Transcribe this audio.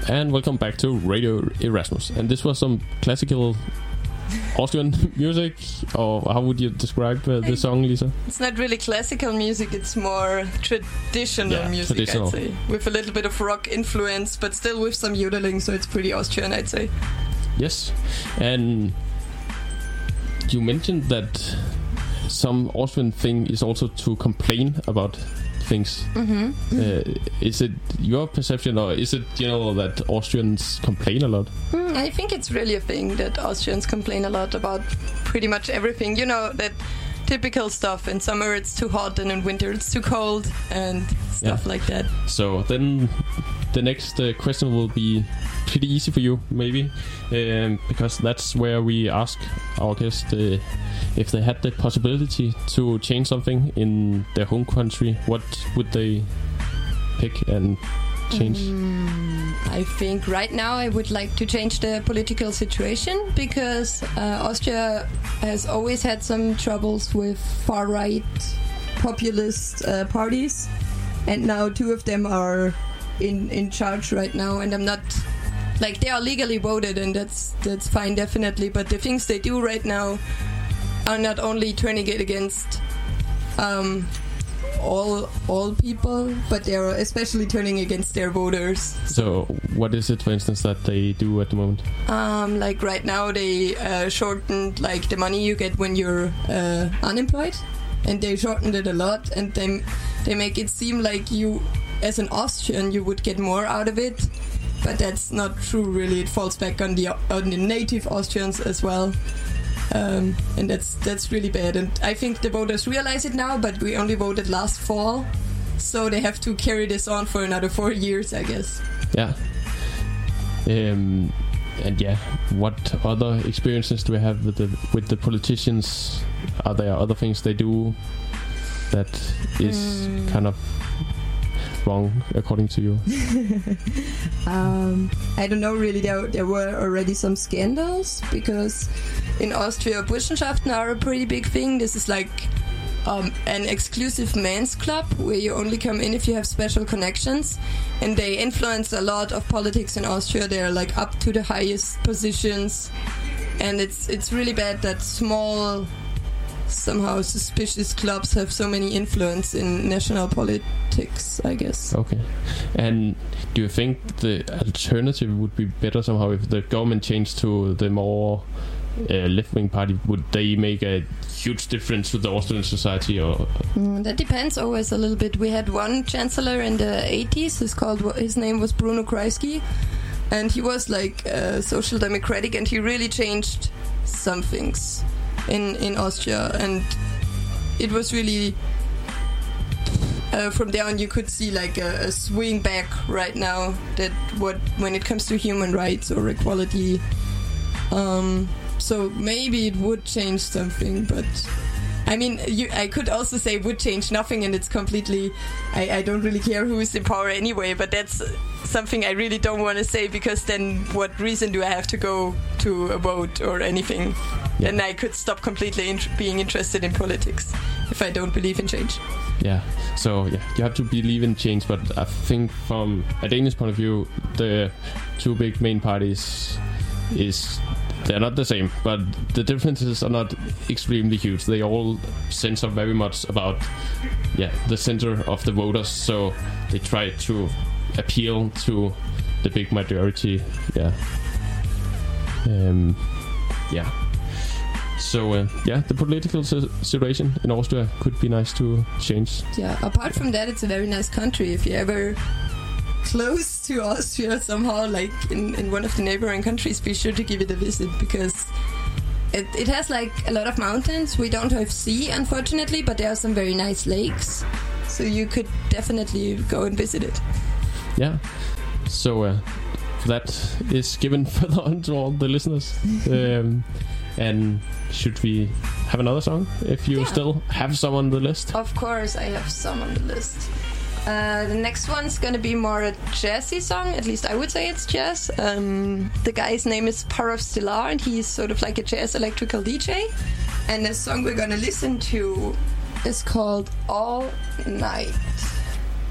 And welcome back to Radio Erasmus. And this was some classical Austrian music, or how would you describe the song, Lisa? It's not really classical music, it's more traditional music, traditional. I'd say. With a little bit of rock influence, but still with some yodeling, so it's pretty Austrian, I'd say. Yes, and you mentioned that some Austrian thing is also to complain about things. Is it your perception, or is it that Austrians complain a lot? I think it's really a thing that Austrians complain a lot about pretty much everything. That typical stuff. In summer it's too hot, and in winter it's too cold, and stuff like that. So then the next question will be pretty easy for you, maybe, because that's where we ask our guests if they had the possibility to change something in their home country, what would they pick and change? I think right now I would like to change the political situation, because Austria has always had some troubles with far-right populist parties, and now two of them are in charge right now, and I'm not... they are legally voted, and that's fine, definitely. But the things they do right now are not only turning it against all people, but they are especially turning against their voters. So what is it, for instance, that they do at the moment? Right now they shortened the money you get when you're unemployed, and they shortened it a lot, and they make it seem like you, as an Austrian, you would get more out of it. But that's not true, really. It falls back on the native Austrians as well, and that's really bad. And I think the voters realize it now, but we only voted last fall, so they have to carry this on for another 4 years, I guess. Yeah. What other experiences do we have with the politicians? Are there other things they do that is kind of wrong, according to you? I don't know, really. There were already some scandals, because in Austria Burschenschaften are a pretty big thing. This is an exclusive men's club where you only come in if you have special connections, and they influence a lot of politics in Austria. They're up to the highest positions, and it's really bad that small, somehow suspicious clubs have so many influence in national politics, I guess. Okay. And do you think the alternative would be better somehow if the government changed to the more left-wing party? Would they make a huge difference to the Austrian society? Or that depends always a little bit. We had one chancellor in the 80s. His name was Bruno Kreisky, and he was social democratic, and he really changed some things in Austria, and it was really from there on you could see a swing back right now, that when it comes to human rights or equality, so maybe it would change something. But I mean, I could also say would change nothing, and it's completely, I don't really care who is in power anyway, but that's something I really don't want to say, because then what reason do I have to go to a vote or anything? Yeah. Then I could stop completely being interested in politics if I don't believe in change. Yeah, so you have to believe in change, but I think from a Danish point of view, the two big main parties they're not the same, but the differences are not extremely huge. They all censor very much about the center of the voters, so they try to appeal to the big majority. So the political situation in Austria could be nice to change. Yeah, apart from that, it's a very nice country. If you ever close to Austria somehow, in one of the neighboring countries, be sure to give it a visit, because it has a lot of mountains. We don't have sea, unfortunately, but there are some very nice lakes, so you could definitely go and visit it. Yeah, so that is given further on to all the listeners. And should we have another song, if you still have some on the list? Of course, I have some on the list. The next one's gonna be more a jazzy song. At least I would say it's jazz. The guy's name is Parav Stilar, and he's sort of like a jazz electrical DJ. And the song we're gonna listen to is called All Night.